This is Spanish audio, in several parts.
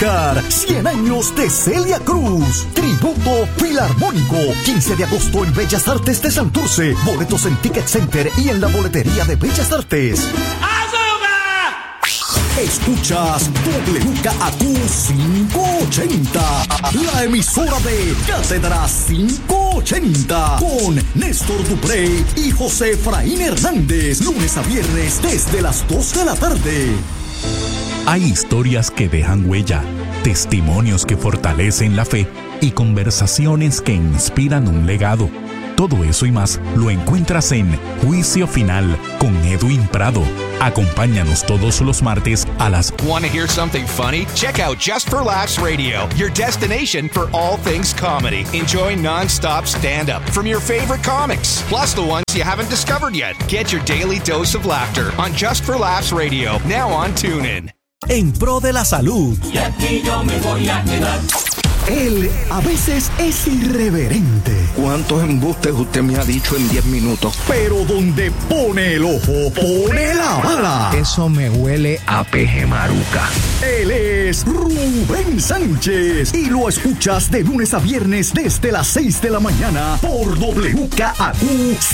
Oscar, 100 años de Celia Cruz. Tributo Filarmónico, 15 de agosto en Bellas Artes de Santurce. Boletos en Ticket Center y en la boletería de Bellas Artes. Escuchas WKAQ 580, la emisora de Cátedra 580, con Néstor Dupré y José Efraín Hernández, lunes a viernes desde las 2 de la tarde. Hay historias que dejan huella, testimonios que fortalecen la fe y conversaciones que inspiran un legado. Todo eso y más lo encuentras en Juicio Final con Edwin Prado. Acompáñanos todos los martes a las... Want to hear something funny? Check out Just for Laughs Radio, your destination for all things comedy. Enjoy non-stop stand-up from your favorite comics, plus the ones you haven't discovered yet. Get your daily dose of laughter on Just for Laughs Radio, now on TuneIn. En pro de la salud. Y aquí yo me voy a quedar. Él a veces es irreverente. ¿Cuántos embustes usted me ha dicho en 10 minutos? Pero donde pone el ojo, pone la bala. Eso me huele a peje maruca. Él es Rubén Sánchez y lo escuchas de lunes a viernes desde las 6 de la mañana por WKAQ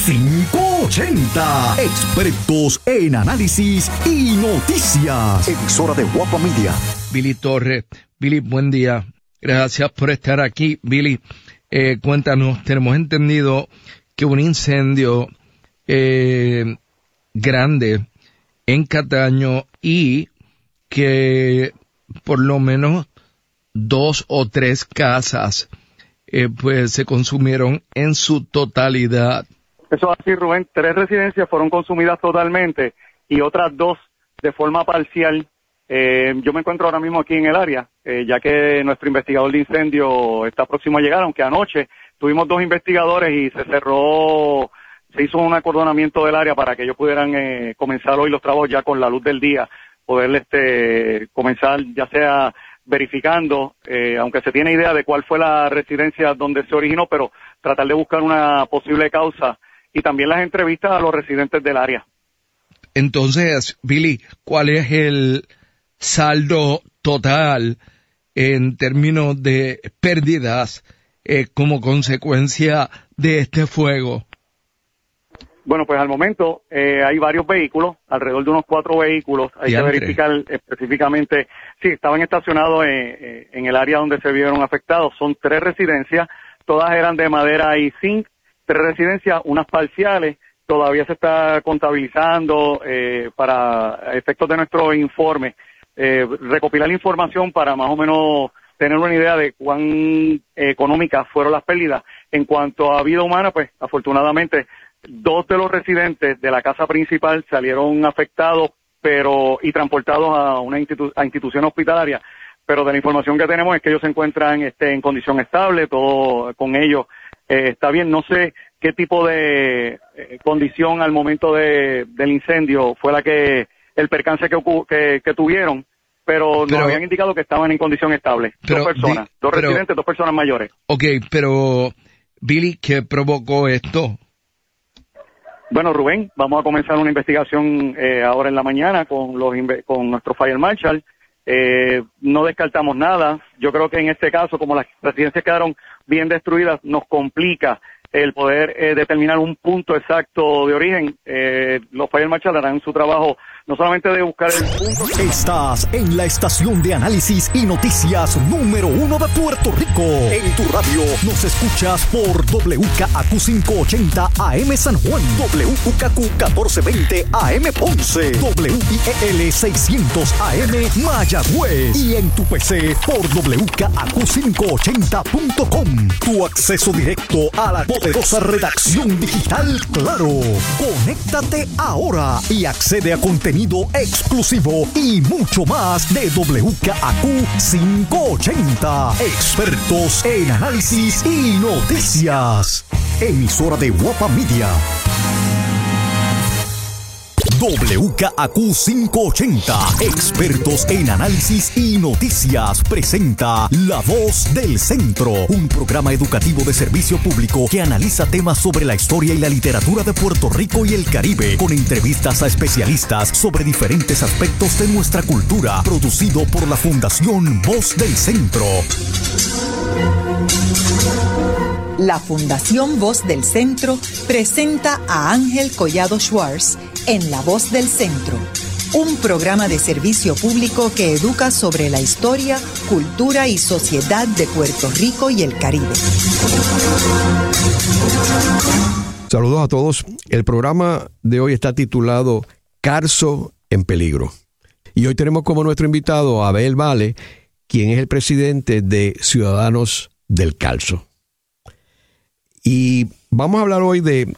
580. Expertos en análisis y noticias. Emisora de Guapa Media. Billy Torres. Billy, buen día. Gracias por estar aquí. Billy, cuéntanos, tenemos entendido que un incendio grande en Cataño y que por lo menos 2 o 3 casas pues se consumieron en su totalidad. Eso es así, Rubén. 3 residencias fueron consumidas totalmente y otras 2 de forma parcial. Yo me encuentro ahora mismo aquí en el área, ya que nuestro investigador de incendio está próximo a llegar, aunque anoche tuvimos 2 investigadores y se hizo un acordonamiento del área para que ellos pudieran comenzar hoy los trabajos ya con la luz del día, poder comenzar ya sea verificando, aunque se tiene idea de cuál fue la residencia donde se originó, pero tratar de buscar una posible causa y también las entrevistas a los residentes del área. Entonces, Billy, ¿cuál es el saldo total en términos de pérdidas como consecuencia de este fuego? Bueno, pues al momento hay varios vehículos, alrededor de unos 4 vehículos. Hay que verificar específicamente. Sí, estaban estacionados en el área donde se vieron afectados. Son 3 residencias, todas eran de madera y zinc. 3 residencias, unas parciales. Todavía se está contabilizando para efectos de nuestro informe. Recopilar información para más o menos tener una idea de cuán económicas fueron las pérdidas. En cuanto a vida humana, pues afortunadamente 2 de los residentes de la casa principal salieron afectados y transportados a una institución hospitalaria, pero de la información que tenemos es que ellos se encuentran en condición estable, todo con ellos está bien. No sé qué tipo de condición al momento del incendio fue la que el percance que tuvieron, pero nos habían indicado que estaban en condición estable. 2 personas, 2 residentes, 2 personas mayores. Ok, pero Billy, ¿qué provocó esto? Bueno, Rubén, vamos a comenzar una investigación ahora en la mañana con nuestro Fire Marshal. No descartamos nada. Yo creo que en este caso, como las residencias quedaron bien destruidas, nos complica el poder determinar un punto exacto de origen. Los Fire Marshal harán su trabajo no solamente de buscar el punto. Estás en la estación de análisis y noticias número 1 de Puerto Rico. En tu radio nos escuchas por WKAQ 580 AM San Juan, WKAQ 1420 AM Ponce, WIEL 600 AM Mayagüez y en tu PC por WKAQ580.com. Tu acceso directo a la poderosa redacción digital Claro. Conéctate ahora y accede a contenido exclusivo y mucho más de WKAQ 580. Expertos en análisis y noticias. Emisora de Guapa Media. WKAQ 580, expertos en análisis y noticias, presenta La Voz del Centro, un programa educativo de servicio público que analiza temas sobre la historia y la literatura de Puerto Rico y el Caribe, con entrevistas a especialistas sobre diferentes aspectos de nuestra cultura, producido por la Fundación Voz del Centro. La Fundación Voz del Centro presenta a Ángel Collado Schwartz en La Voz del Centro, un programa de servicio público que educa sobre la historia, cultura y sociedad de Puerto Rico y el Caribe. Saludos a todos. El programa de hoy está titulado Carso en Peligro. Y hoy tenemos como nuestro invitado a Abel Vale, quien es el presidente de Ciudadanos del Carso. Y vamos a hablar hoy de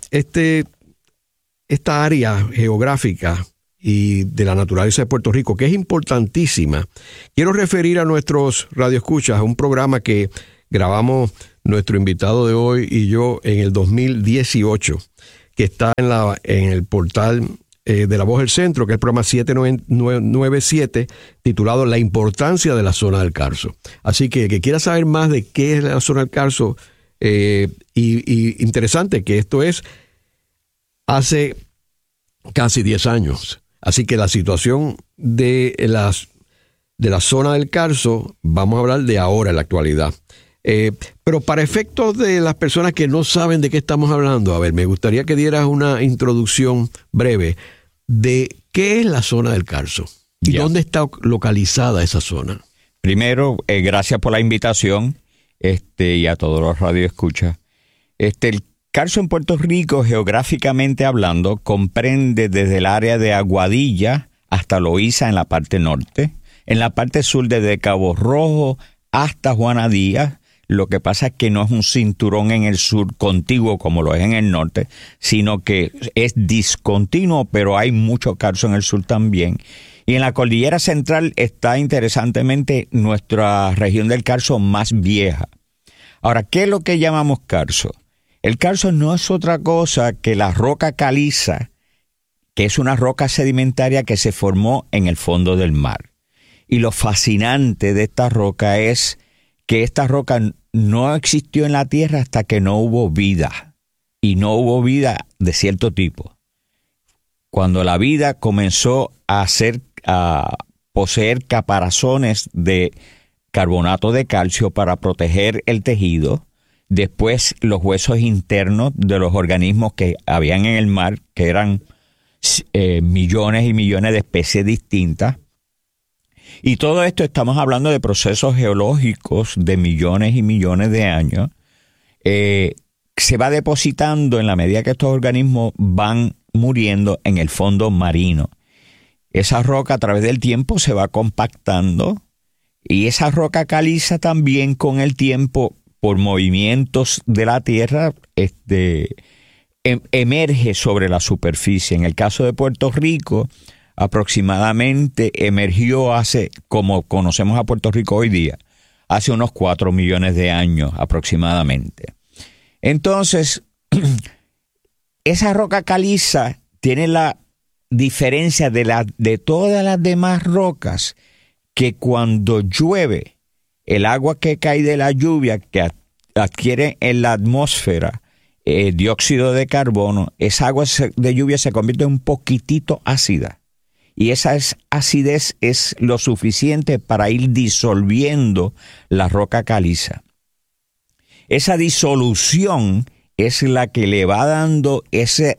esta área geográfica y de la naturaleza de Puerto Rico, que es importantísima. Quiero referir a nuestros radioescuchas a un programa que grabamos nuestro invitado de hoy y yo en el 2018, que está en el portal de La Voz del Centro, que es el programa 797, titulado La importancia de la zona del Carso. Así que el que quiera saber más de qué es la zona del Carso, y interesante que esto es hace casi 10 años. Así que la situación de la zona del Carso, vamos a hablar de ahora, en la actualidad. Pero para efectos de las personas que no saben de qué estamos hablando, a ver, me gustaría que dieras una introducción breve de qué es la zona del Carso y dónde está localizada esa zona. Primero, gracias por la invitación. Y a todos los radioescuchas. El Carso en Puerto Rico, geográficamente hablando, comprende desde el área de Aguadilla hasta Loíza en la parte norte, en la parte sur desde Cabo Rojo hasta Juana Díaz. Lo que pasa es que no es un cinturón en el sur contiguo como lo es en el norte, sino que es discontinuo, pero hay mucho Carso en el sur también. Y en la cordillera central está, interesantemente, nuestra región del Carso más vieja. Ahora, ¿qué es lo que llamamos Carso? El Carso no es otra cosa que la roca caliza, que es una roca sedimentaria que se formó en el fondo del mar. Y lo fascinante de esta roca es que esta roca no existió en la Tierra hasta que no hubo vida. Y no hubo vida de cierto tipo. Cuando la vida comenzó a poseer caparazones de carbonato de calcio para proteger el tejido, después los huesos internos de los organismos que habían en el mar, que eran millones y millones de especies distintas. Y todo esto estamos hablando de procesos geológicos de millones y millones de años. Se va depositando en la medida que estos organismos van muriendo en el fondo marino. Esa roca a través del tiempo se va compactando y esa roca caliza también con el tiempo por movimientos de la tierra emerge sobre la superficie. En el caso de Puerto Rico, aproximadamente emergió hace, como conocemos a Puerto Rico hoy día, hace unos 4 millones de años aproximadamente. Entonces, esa roca caliza tiene la diferencia de todas las demás rocas, que cuando llueve, el agua que cae de la lluvia, que adquiere en la atmósfera dióxido de carbono, esa agua de lluvia se convierte en un poquitito ácida. Y esa acidez es lo suficiente para ir disolviendo la roca caliza. Esa disolución es la que le va dando esa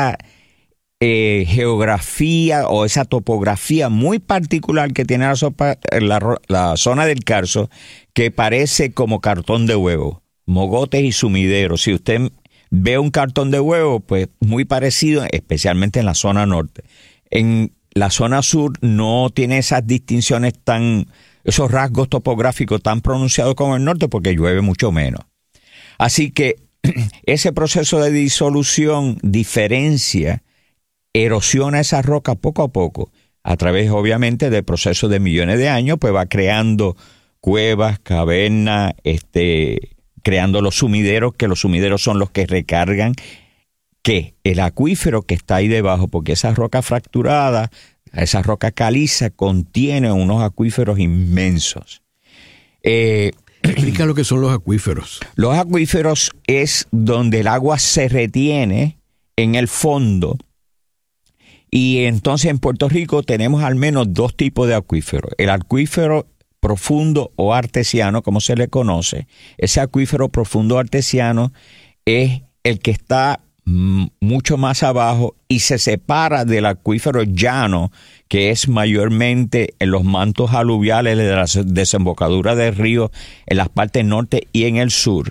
geografía o esa topografía muy particular que tiene la zona del Carso, que parece como cartón de huevo, mogotes y sumideros. Si usted ve un cartón de huevo, pues muy parecido, especialmente en la zona norte. En la zona sur no tiene esas distinciones esos rasgos topográficos tan pronunciados como el norte, porque llueve mucho menos. Así que ese proceso de disolución erosiona esa roca poco a poco, a través obviamente del proceso de millones de años, pues va creando cuevas, cavernas, creando los sumideros, que los sumideros son los que recargan, que el acuífero que está ahí debajo, porque esa roca fracturada, esa roca caliza contiene unos acuíferos inmensos. Explica lo que son los acuíferos. Los acuíferos es donde el agua se retiene en el fondo. Y entonces en Puerto Rico tenemos al menos dos tipos de acuíferos. El acuífero profundo o artesiano, como se le conoce. Ese acuífero profundo artesiano es el que está mucho más abajo y se separa del acuífero llano, que es mayormente en los mantos aluviales de la desembocadura del río en las partes norte y en el sur.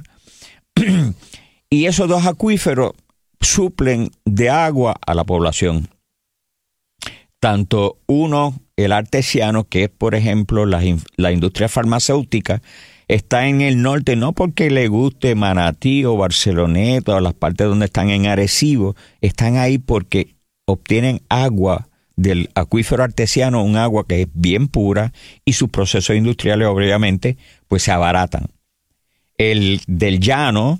Y esos dos acuíferos suplen de agua a la población. Tanto uno, el artesiano, que es por ejemplo la industria farmacéutica, está en el norte no porque le guste Manatí o Barceloneta o las partes donde están en Arecibo, están ahí porque obtienen agua del acuífero artesiano, un agua que es bien pura y sus procesos industriales obviamente pues se abaratan. El del llano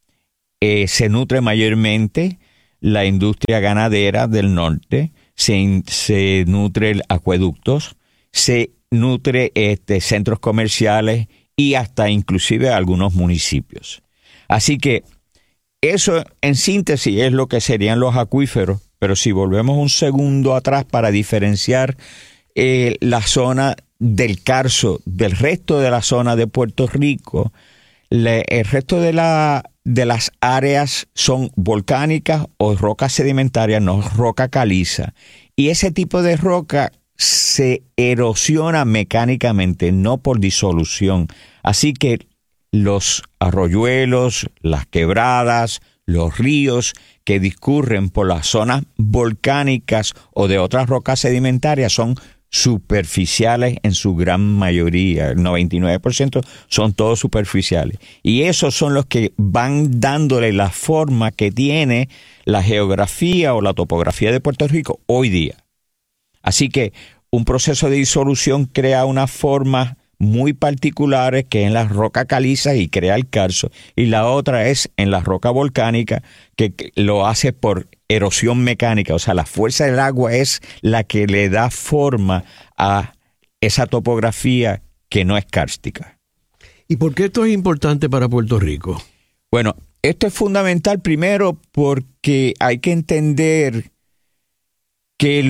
se nutre mayormente la industria ganadera del norte, se nutre acueductos, se nutre centros comerciales y hasta inclusive algunos municipios. Así que eso en síntesis es lo que serían los acuíferos, pero si volvemos un segundo atrás para diferenciar la zona del Carso del resto de la zona de Puerto Rico, el resto de las áreas son volcánicas o rocas sedimentarias, no roca caliza. Y ese tipo de roca se erosiona mecánicamente, no por disolución. Así que los arroyuelos, las quebradas, los ríos que discurren por las zonas volcánicas o de otras rocas sedimentarias son superficiales en su gran mayoría. El 99% son todos superficiales. Y esos son los que van dándole la forma que tiene la geografía o la topografía de Puerto Rico hoy día. Así que un proceso de disolución crea unas formas muy particulares que en las rocas calizas y crea el carso, y la otra es en la roca volcánica que lo hace por erosión mecánica, o sea, la fuerza del agua es la que le da forma a esa topografía que no es kárstica. ¿Y por qué esto es importante para Puerto Rico? Bueno, esto es fundamental primero porque hay que entender que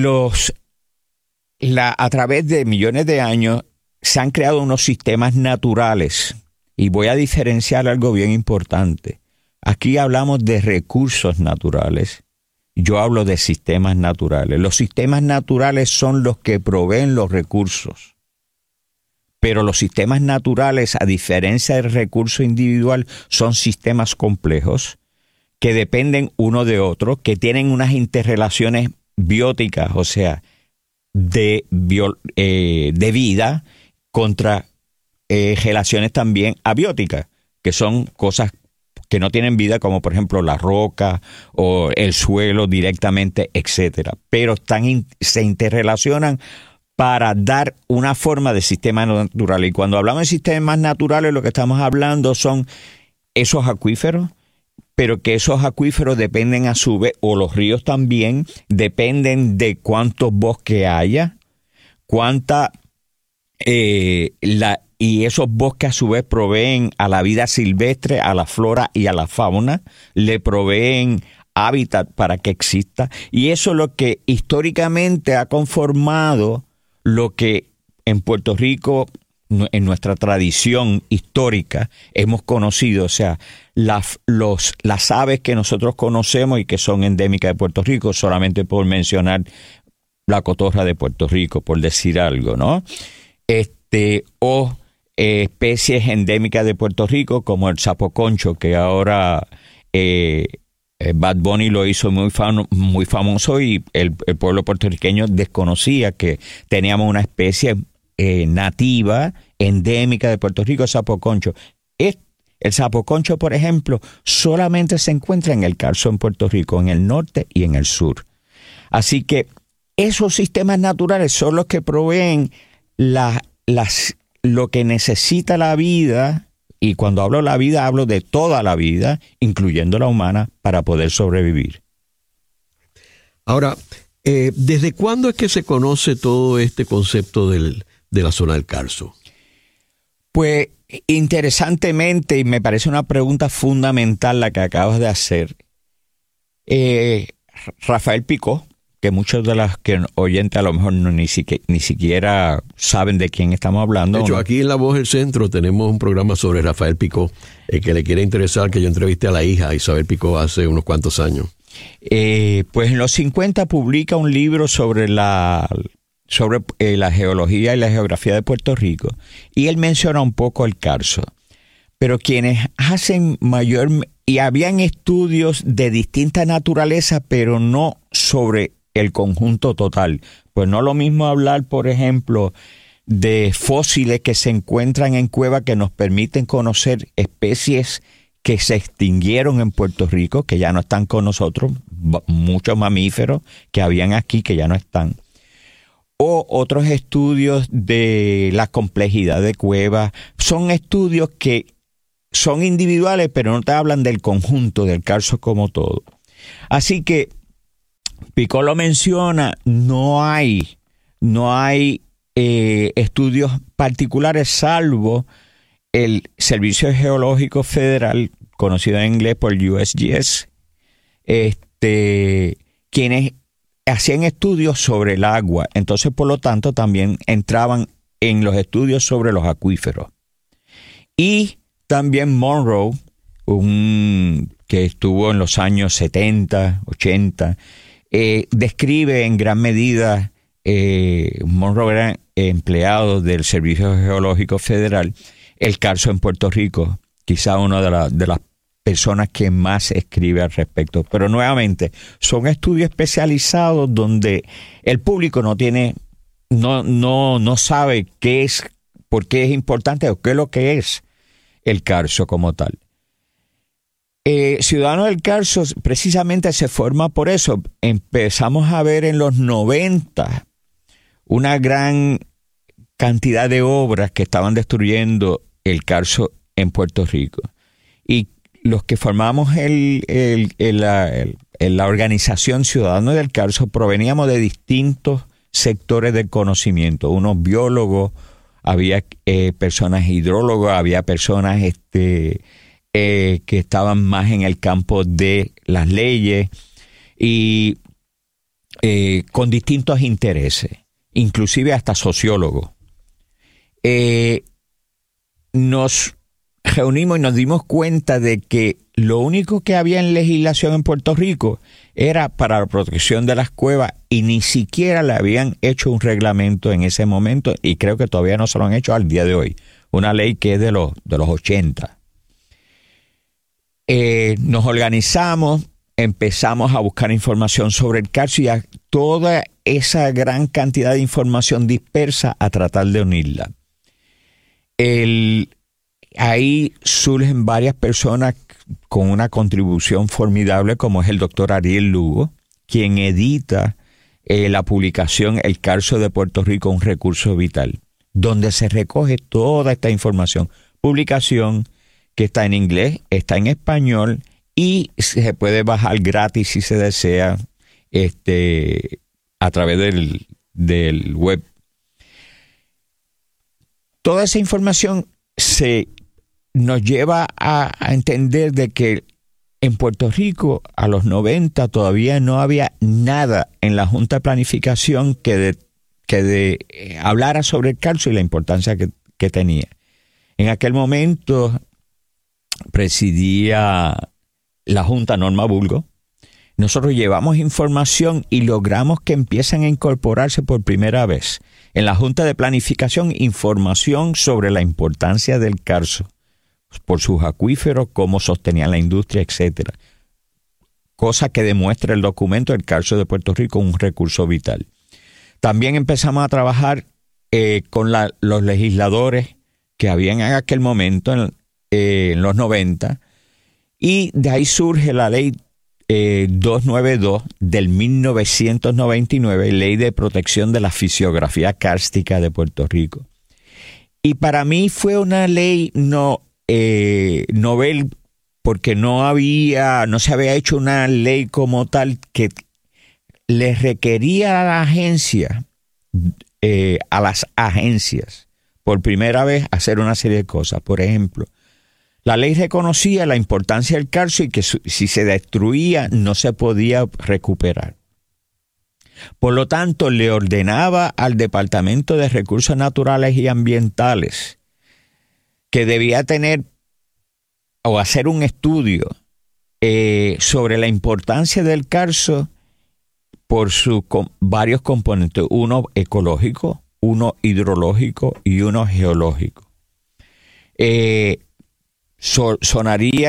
a través de millones de años se han creado unos sistemas naturales, y voy a diferenciar algo bien importante. Aquí hablamos de recursos naturales, yo hablo de sistemas naturales. Los sistemas naturales son los que proveen los recursos, pero los sistemas naturales, a diferencia del recurso individual, son sistemas complejos que dependen uno de otro, que tienen unas interrelaciones bióticas, o sea, de vida, contra relaciones también abióticas, que son cosas que no tienen vida, como por ejemplo la roca o el suelo directamente, etcétera. Pero se interrelacionan para dar una forma de sistema natural. Y cuando hablamos de sistemas naturales, lo que estamos hablando son esos acuíferos, pero que esos acuíferos dependen a su vez, o los ríos también, dependen de cuántos bosques haya, y esos bosques a su vez proveen a la vida silvestre, a la flora y a la fauna, le proveen hábitat para que exista, y eso es lo que históricamente ha conformado lo que en Puerto Rico, en nuestra tradición histórica, hemos conocido, o sea, las aves que nosotros conocemos y que son endémicas de Puerto Rico, solamente por mencionar la cotorra de Puerto Rico, por decir algo, ¿no? O especies endémicas de Puerto Rico, como el sapo concho, que ahora Bad Bunny lo hizo muy famoso, y el pueblo puertorriqueño desconocía que teníamos una especie nativa, endémica de Puerto Rico, el sapo concho. El sapo concho, por ejemplo, solamente se encuentra en el Carso en Puerto Rico, en el norte y en el sur. Así que esos sistemas naturales son los que proveen lo que necesita la vida, y cuando hablo de la vida, hablo de toda la vida, incluyendo la humana, para poder sobrevivir. Ahora, ¿desde cuándo es que se conoce todo este concepto de la zona del Carso? Pues interesantemente, y me parece una pregunta fundamental la que acabas de hacer, Rafael Picó, que muchos de los oyentes a lo mejor ni siquiera saben de quién estamos hablando. De hecho, ¿no? Aquí en La Voz del Centro tenemos un programa sobre Rafael Picó, que le quiere interesar, que yo entrevisté a la hija Isabel Picó hace unos cuantos años. Pues en los 50 publica un libro sobre la geología y la geografía de Puerto Rico, y él menciona un poco el Carso. Pero quienes hacen y habían estudios de distinta naturaleza, pero no sobre el conjunto total. Pues no es lo mismo hablar, por ejemplo, de fósiles que se encuentran en cuevas que nos permiten conocer especies que se extinguieron en Puerto Rico, que ya no están con nosotros, muchos mamíferos que habían aquí que ya no están. O otros estudios de la complejidad de cuevas. Son estudios que son individuales, pero no te hablan del conjunto, del Carso como todo. Así que Picó lo menciona, no hay estudios particulares, salvo el Servicio Geológico Federal, conocido en inglés por USGS, quienes hacían estudios sobre el agua. Entonces, por lo tanto, también entraban en los estudios sobre los acuíferos. Y también Monroe, que estuvo en los años 70, 80, describe en gran medida, Monroe era empleado del Servicio Geológico Federal, el Carso en Puerto Rico, quizá una de las personas que más escribe al respecto. Pero nuevamente, son estudios especializados donde el público no sabe qué es, por qué es importante o qué es lo que es el Carso como tal. Ciudadanos del Carso precisamente se forma por eso. Empezamos a ver en los 90 una gran cantidad de obras que estaban destruyendo el Carso en Puerto Rico. Y los que formamos la organización Ciudadanos del Carso proveníamos de distintos sectores del conocimiento. Unos biólogos, había personas hidrólogos, había personas que estaban más en el campo de las leyes y con distintos intereses, inclusive hasta sociólogos. Nos reunimos y nos dimos cuenta de que lo único que había en legislación en Puerto Rico era para la protección de las cuevas y ni siquiera le habían hecho un reglamento en ese momento, y creo que todavía no se lo han hecho al día de hoy. Una ley que es de los 80. Nos organizamos, empezamos a buscar información sobre el Carso y a toda esa gran cantidad de información dispersa a tratar de unirla. Ahí surgen varias personas con una contribución formidable, como es el doctor Ariel Lugo, quien edita la publicación El Carso de Puerto Rico, un recurso vital, donde se recoge toda esta información. Publicación que está en inglés, está en español y se puede bajar gratis si se desea a través del web. Toda esa información nos lleva a entender de que en Puerto Rico a los 90 todavía no había nada en la Junta de Planificación que hablara sobre el Carso y la importancia que tenía. En aquel momento presidía la Junta Norma Bulgo. Nosotros llevamos información y logramos que empiecen a incorporarse por primera vez en la Junta de Planificación información sobre la importancia del Carso por sus acuíferos, cómo sostenían la industria, etcétera. Cosa que demuestra el documento El Carso de Puerto Rico, un recurso vital. También empezamos a trabajar con los legisladores que habían en aquel momento, en los 90, y de ahí surge la ley 292 del 1999, Ley de Protección de la Fisiografía Kárstica de Puerto Rico. Y para mí fue una ley novel, porque no se había hecho una ley como tal que le requería a la agencia, a las agencias, por primera vez hacer una serie de cosas. Por ejemplo, la ley reconocía la importancia del calcio y que si se destruía no se podía recuperar. Por lo tanto, le ordenaba al Departamento de Recursos Naturales y Ambientales que debía tener o hacer un estudio sobre la importancia del calcio por sus varios componentes, uno ecológico, uno hidrológico y uno geológico. Sonaría,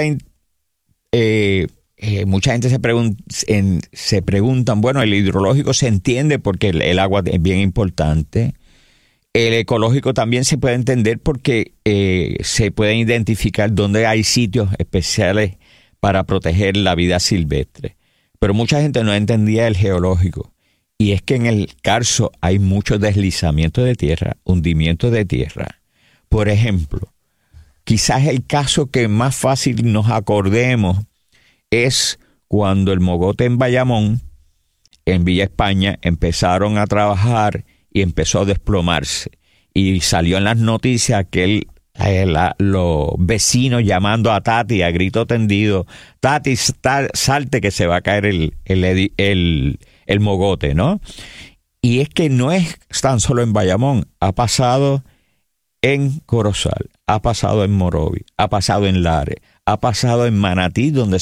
mucha gente se preguntan, bueno, el hidrológico se entiende porque el agua es bien importante. El ecológico también se puede entender porque se pueden identificar dónde hay sitios especiales para proteger la vida silvestre. Pero mucha gente no entendía el geológico. Y es que en el calcio hay mucho deslizamiento de tierra, hundimiento de tierra. Por ejemplo, quizás el caso que más fácil nos acordemos es cuando el mogote en Bayamón, en Villa España, empezaron a trabajar y empezó a desplomarse. Y salió en las noticias que los vecinos llamando a Tati a grito tendido, Tati, salte que se va a caer el mogote, ¿no? Y es que no es tan solo en Bayamón, ha pasado en Corozal, ha pasado en Morovi, ha pasado en Lares, ha pasado en Manatí, donde